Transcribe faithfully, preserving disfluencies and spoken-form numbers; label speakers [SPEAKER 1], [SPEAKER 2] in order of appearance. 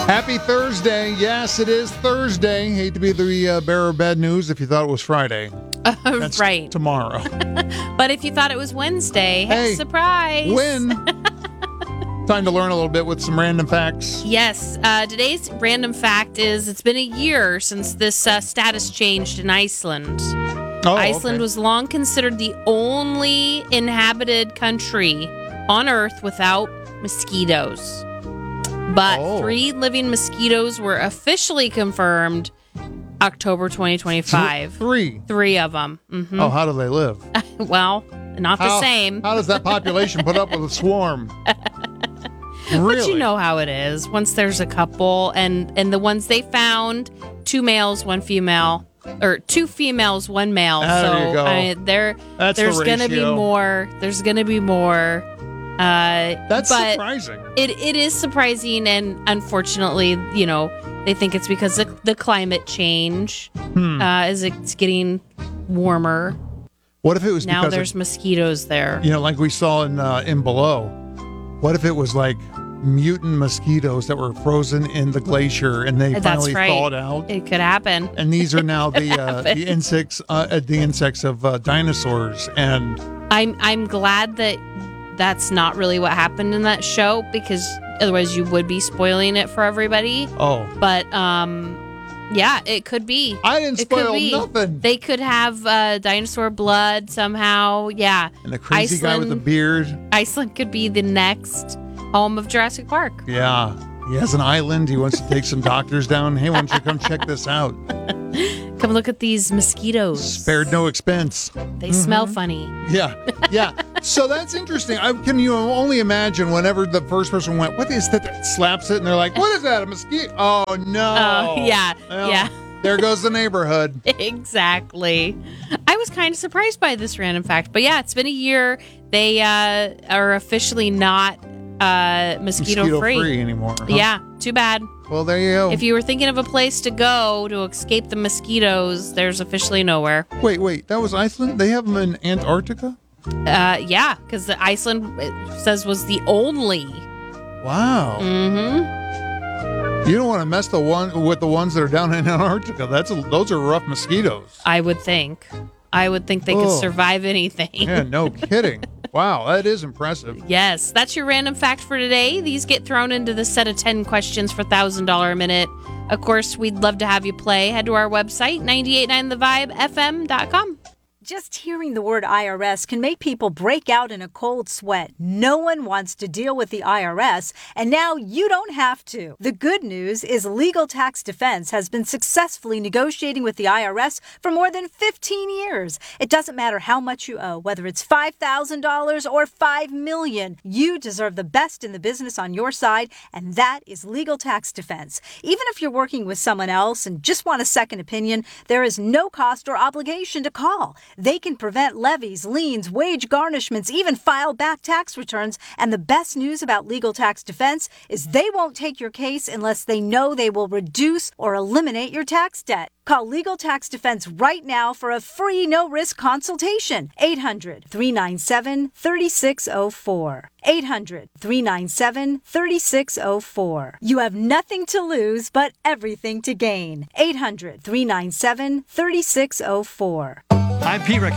[SPEAKER 1] Happy Thursday. Yes, it is Thursday. Hate to be the uh, bearer of bad news if you thought it was Friday.
[SPEAKER 2] Uh,
[SPEAKER 1] That's
[SPEAKER 2] right.
[SPEAKER 1] tomorrow.
[SPEAKER 2] But if you thought it was Wednesday,
[SPEAKER 1] hey,
[SPEAKER 2] surprise.
[SPEAKER 1] Win. Time to learn a little bit with some random facts.
[SPEAKER 2] Yes. Uh, today's random fact is it's been a year since this uh, status changed in Iceland.
[SPEAKER 1] Oh,
[SPEAKER 2] Iceland
[SPEAKER 1] okay.
[SPEAKER 2] was long considered the only inhabited country on Earth without mosquitoes. But
[SPEAKER 1] Oh.
[SPEAKER 2] three living mosquitoes were officially confirmed October twenty twenty-five.
[SPEAKER 1] Three.
[SPEAKER 2] Three of them. Mm-hmm.
[SPEAKER 1] Oh, how do they live?
[SPEAKER 2] Well, not the
[SPEAKER 1] How-
[SPEAKER 2] same.
[SPEAKER 1] How does that population put up with a swarm? Really?
[SPEAKER 2] But you know how it is. Once there's a couple, and, and the ones they found, two males, one female, or two females, one male.
[SPEAKER 1] There
[SPEAKER 2] so
[SPEAKER 1] you go.
[SPEAKER 2] I, there,
[SPEAKER 1] That's the
[SPEAKER 2] there's gonna be
[SPEAKER 1] ratio.
[SPEAKER 2] more. There's gonna be more. Uh,
[SPEAKER 1] That's
[SPEAKER 2] but
[SPEAKER 1] surprising.
[SPEAKER 2] It it is surprising, and unfortunately, you know, they think it's because of the climate change,
[SPEAKER 1] Hmm.
[SPEAKER 2] uh, as it's getting warmer.
[SPEAKER 1] What if it was
[SPEAKER 2] Now
[SPEAKER 1] because
[SPEAKER 2] there's
[SPEAKER 1] of,
[SPEAKER 2] mosquitoes there.
[SPEAKER 1] you know, like we saw in uh, in Below? What if it was like mutant mosquitoes that were frozen in the glacier and they
[SPEAKER 2] That's
[SPEAKER 1] finally
[SPEAKER 2] right.
[SPEAKER 1] thawed out?
[SPEAKER 2] It could happen.
[SPEAKER 1] And these are now the uh,
[SPEAKER 2] happen.
[SPEAKER 1] the insects uh, the insects of uh, dinosaurs. And
[SPEAKER 2] I'm I'm glad that that's not really what happened in that show, because otherwise you would be spoiling it for everybody.
[SPEAKER 1] oh,
[SPEAKER 2] But um, yeah, it could be.
[SPEAKER 1] I didn't
[SPEAKER 2] It could
[SPEAKER 1] spoil
[SPEAKER 2] be.
[SPEAKER 1] nothing.
[SPEAKER 2] They could have uh, dinosaur blood somehow. Yeah,
[SPEAKER 1] And the crazy guy with the
[SPEAKER 2] Iceland-
[SPEAKER 1] beard.
[SPEAKER 2] Iceland could be the next home of Jurassic Park.
[SPEAKER 1] Yeah, he has an island. He wants to take some doctors down. Hey, why don't you come check this out?
[SPEAKER 2] Come look at these mosquitoes.
[SPEAKER 1] Spared no expense.
[SPEAKER 2] They smell funny.
[SPEAKER 1] Yeah, yeah. So that's interesting. I, can you only imagine whenever the first person went, what is that? that slaps it, and they're like, what is that? A mosquito? Oh, no.
[SPEAKER 2] Oh, yeah,
[SPEAKER 1] Well,
[SPEAKER 2] yeah.
[SPEAKER 1] There goes the neighborhood.
[SPEAKER 2] Exactly. I was kind of surprised by this random fact, but yeah, it's been a year. They uh, are officially not uh, mosquito,
[SPEAKER 1] Mosquito
[SPEAKER 2] free.
[SPEAKER 1] free anymore. huh?
[SPEAKER 2] Yeah, too bad.
[SPEAKER 1] Well, there you go.
[SPEAKER 2] If you were thinking of a place to go to escape the mosquitoes, there's officially nowhere.
[SPEAKER 1] Wait, wait. That was Iceland? They have them in Antarctica?
[SPEAKER 2] Uh, yeah, because Iceland it says was the only.
[SPEAKER 1] Wow.
[SPEAKER 2] Mm-hmm.
[SPEAKER 1] You don't want to mess the one with the ones that are down in Antarctica. That's a, those are rough mosquitoes.
[SPEAKER 2] I would think. I would think they could
[SPEAKER 1] Oh.
[SPEAKER 2] survive anything.
[SPEAKER 1] Yeah, no kidding. Wow, that is impressive.
[SPEAKER 2] Yes, that's your random fact for today. These get thrown into the set of ten questions for one thousand dollars a minute. Of course, we'd love to have you play. Head to our website, nine eight nine the vibe f m dot com.
[SPEAKER 3] Just hearing the word I R S can make people break out in a cold sweat. No one wants to deal with the I R S, and now you don't have to. The good news is Legal Tax Defense has been successfully negotiating with the I R S for more than fifteen years. It doesn't matter how much you owe, whether it's five thousand dollars or five million dollars. You deserve the best in the business on your side, and that is Legal Tax Defense. Even if you're working with someone else and just want a second opinion, there is no cost or obligation to call. They can prevent levies, liens, wage garnishments, even file back tax returns. And the best news about Legal Tax Defense is they won't take your case unless they know they will reduce or eliminate your tax debt. Call Legal Tax Defense right now for a free no-risk consultation. eight hundred, three nine seven, three six zero four. eight hundred, three nine seven, three six zero four. You have nothing to lose but everything to gain. eight hundred, three nine seven, three six zero four.
[SPEAKER 4] I'm Pete Rickett.